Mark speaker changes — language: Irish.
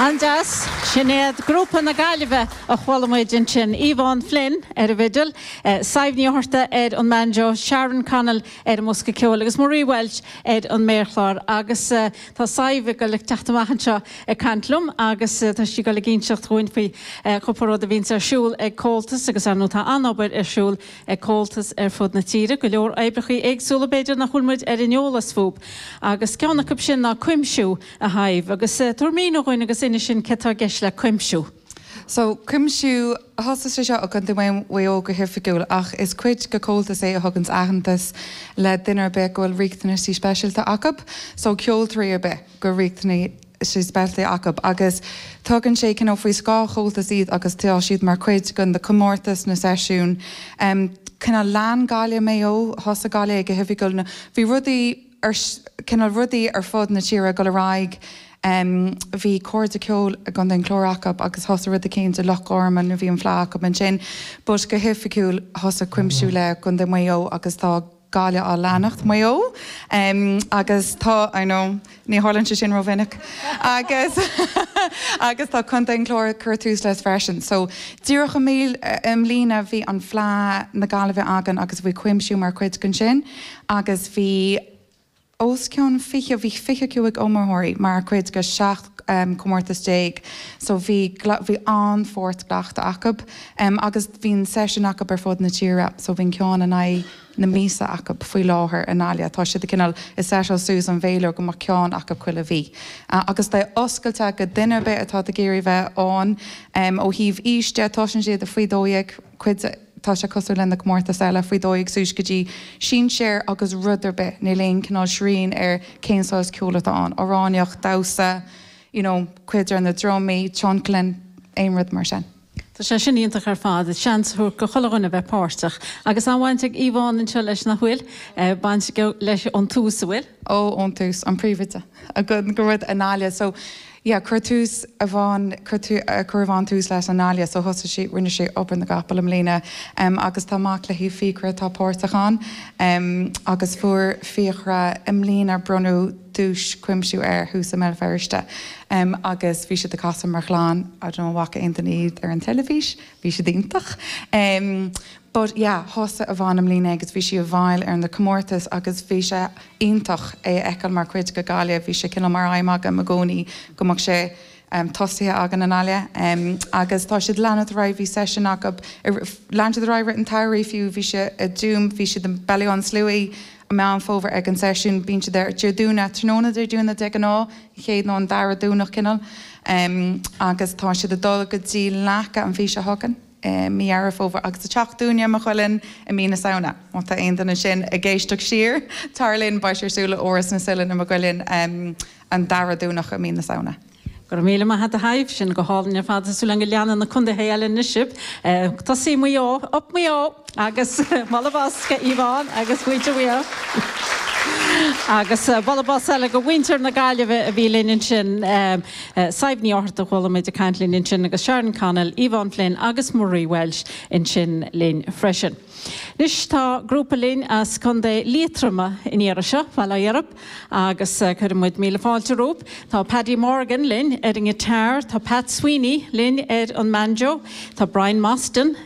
Speaker 1: Anjas, Sinead grúpa na Gaillimhe a chhualamuid sin Yvonne Flynn a bhidil, Saibhní Horta an Manjo, Sharon Connell a Musca Ceol, agus Marie Welch an Mairchlár, agus tá Saibh go le teachtamachchan seo a Cantlum, agus tá si go le gínseacht chuin faoi chuparód a bhín ar siúl ag Comhaltas, agus anú tá anobair ar siúl ag Comhaltas ar fud na tíre, go leor éibrichaí agsúla beidir na chuilmuid ar inolalas fób, agus ceanna cup sin na cuimsiú a haibh, agus tuairmín chuin agus ina sin cetá geis le cuimsiú.
Speaker 2: So cuimsiú hostas seo a gan duim go hirfiúil ach is cuid go Comhaltas é a thugans aitheantas le duine be gohfuil riachtainna sí speisialta acab, so ceoltarí be go riachtainna sí speisialta acab, agus tugann sé cin faoi scá Comhaltas iad agus tá siad mar cuid gon de Comórtas na seisiún. Cinna lean gáile méo hosa gáile go hirfiúil na bhí rudaí ar fud na tíre go le ráig. Bhí cóirde ceol a gan den chlóracab agus thosa rud a céint a loch orman a bhí an phláacab an sin, but go hifiiciúil thosa cuimsiú le gon de mayo agus tá gáile á leanacht mayo, agus tá, ní hálann se sin rovinnic, agus tá chun den chlór curtús leis freisin. So díocha míl lína bhí an phlá na gáilbh agan agus bhí cuimsiú mar cuid gon sin, agus bhí Os ceann fiche bhí fiche cuaig ómarthirí mar chuid go 7 Comórtas déag, so bhí an fort gleachta acab, agus bhín session acab ar fud na tíre, so bhín ceann na mísa acab faoi láthair an alia, tá siad cinál is seisiil sús an bhéilear go mar ceann acab chuile bhí. Agus tá oscailte go duine be atá a géirí bheith ó híomh íste tá sin siad a faoi dóigh chuid tá sé cosú lena Comórtas eile faoi dóigh sús go dtí sin séir agus rudidir be ní léon cinál srín ar céinsáis ceolata an, óráneocht, dása, cuidir na dromaí, tionclin, éonrad mar sin.
Speaker 1: Tá sé sin íontach ar fád, seans thuair go cholarúna bheith páirteach. Agus anhainteag Yvonne an seo leis na bhfuil, baint go leis an tús a bhfuil?
Speaker 2: Ó, an tús, an príomhite. A go rud anália, so curtús a bhain curmháin tús leis anália, so thosa sí rinne sé op na gapal am lína, agus tá mac le hí fiacra tá páirteachán, agus fuair fiachra im lína brunú dúis cuimsiú ar hús am feriste, agus bhí sé de casa mar chláán a don bhacha intaníd ar an telefís, bhí sé dintach. But thosa a bhain am lína agus bhí sé a bhail ar na Comórtas agus bhí sé iontach eáil mar cuid go gáile, bhí sé cinál mar aimimach a magóní go mag sé tosaithe agan an alia, agus tá siad leanad raibh hí session agab, leanad raibh an tairí fiú bhí sé a dúm, bhí sé den bailón slúí a meán fóver ag an session, bín sé der dúna, tróna dúna de an á, chéad ná an dara dúnach cinál, agus tá siad a dul go dtí lecha an bhí sé hagan. Mi araf over agus teach dúne mar chuilinn a mína saona. Má tá aontainna sin a géisteach siar, tarlinn ba sirsúla óras na silin na maghuilinn an dara dúnach a mína saona.
Speaker 1: Gur míle ma hat a haibh sin go hálann ar fád sú le leanana na chunda héile nisib. Tá sí mu op mu agus malabásca Yvonne agus chuide bhío. Agus ballabás eile go winter na Gaillimhe a bhí linn sin Saibhní Horta chhualamuid a Cantlín in sin agus Sharon Connell, Yvonne Flynn agus Marie Welch in sin linn freisin. Nis tá grúpa linn as chunda lítrama in éire seo bhela dhearab agus chuirmuid míle fáilte rúb. Tá Paddy Morgan linn ar an gitair, tá Pat Sweeney linn ar an banjo, tá Brian Mostyn